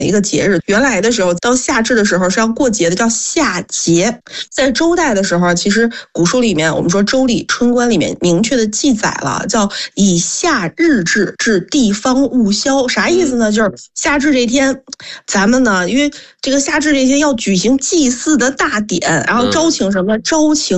一个节日。原来的时候到夏至的时候是要过节的，叫夏节。在周代的时候，其实古书里面我们说《周礼·春官》里面明确的记载了，叫以夏日至，至地方物销。啥意思呢？就是夏至这天，咱们呢，因为这个夏至这天要举行祭祀的大典，然后招请什么？招请